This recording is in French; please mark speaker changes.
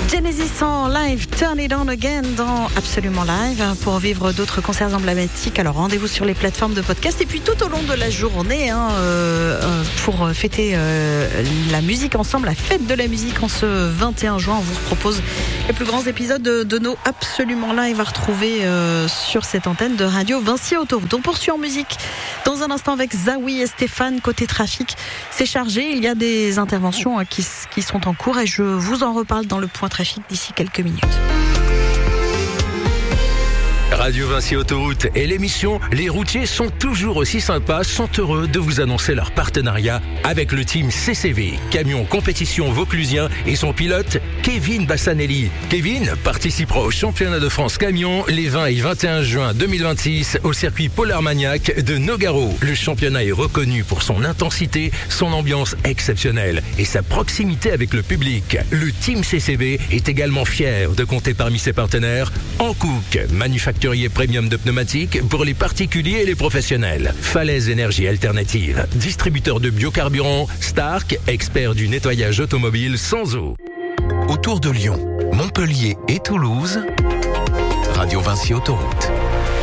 Speaker 1: Genesis en live, Turn It On Again dans Absolument Live pour vivre d'autres concerts emblématiques. Alors rendez-vous sur les plateformes de podcast et puis tout au long de la journée pour fêter la musique ensemble, la fête de la musique en ce 21 juin. On vous propose les plus grands épisodes de nos Absolument Live à retrouver sur cette antenne de Radio Vinci Autoroute. On poursuit en musique dans un instant avec Zawi et Stéphane. Côté trafic, c'est chargé. Il y a des interventions qui sont en cours et je vous en reparle dans le point trafic d'ici quelques minutes.
Speaker 2: Radio Vinci Autoroute et l'émission Les routiers sont toujours aussi sympas, sont heureux de vous annoncer leur partenariat avec le team CCV, camion compétition vauclusien et son pilote Kevin Bassanelli. Kevin participera au championnat de France camion les 20 et 21 juin 2026 au circuit Paul Armagnac de Nogaro. Le championnat est reconnu pour son intensité, son ambiance exceptionnelle et sa proximité avec le public. Le team CCV est également fier de compter parmi ses partenaires Hankook, manufacturier premium de pneumatiques pour les particuliers et les professionnels. Falaise Énergie Alternative, distributeur de biocarburant. Stark, expert du nettoyage automobile sans eau.
Speaker 3: Autour de Lyon, Montpellier et Toulouse, Radio Vinci Autoroute.